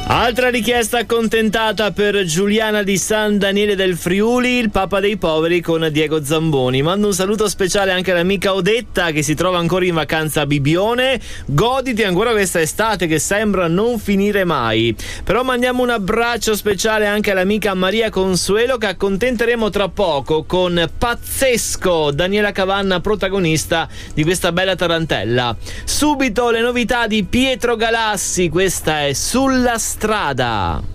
Altra richiesta accontentata per Giuliana di San Daniele del Friuli, il Papa dei Poveri con Diego Zamboni. Mando un saluto speciale anche all'amica Odetta che si trova ancora in vacanza a Bibione. Goditi ancora questa estate che sembra non finire mai. Però mandiamo un abbraccio speciale anche all'amica Maria Consuelo che accontenteremo tra poco con Pazzesco, Daniela Cavanna protagonista di questa bella tarantella. Subito le novità di Pietro Galassi, questa è Sulla Strada.